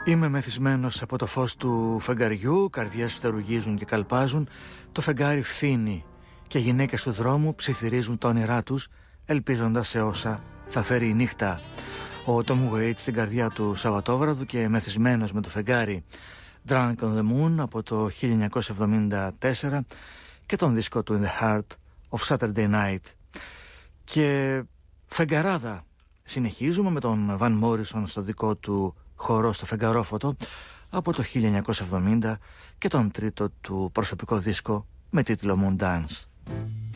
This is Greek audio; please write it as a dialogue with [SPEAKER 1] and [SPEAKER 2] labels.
[SPEAKER 1] Είμαι μεθυσμένος από το φως του φεγγαριού, καρδιές φτερουγίζουν και καλπάζουν, το φεγγάρι φθήνει και οι γυναίκες του δρόμου ψιθυρίζουν τα όνειρά τους, ελπίζοντας σε όσα θα φέρει η νύχτα. Ο Tom Waits στην καρδιά του Σαββατόβραδου και μεθυσμένος με το φεγγάρι, Drunk on the Moon από το 1974 και τον δίσκο του In the Heart of Saturday Night. Και φεγγαράδα συνεχίζουμε με τον Van Morrison στο δικό του χορό στο φεγγαρόφωτο από το 1970 και τον τρίτο του προσωπικό δίσκο με τίτλο Moon Dance.